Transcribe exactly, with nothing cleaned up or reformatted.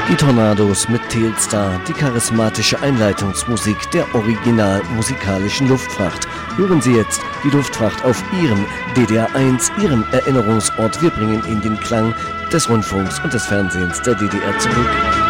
Die Tornados mit Telstar, die charismatische Einleitungsmusik der original musikalischen Luftfracht. Hören Sie jetzt die Luftfracht auf Ihrem D D R eins, Ihrem Erinnerungsort. Wir bringen Ihnen den Klang des Rundfunks und des Fernsehens der D D R zurück.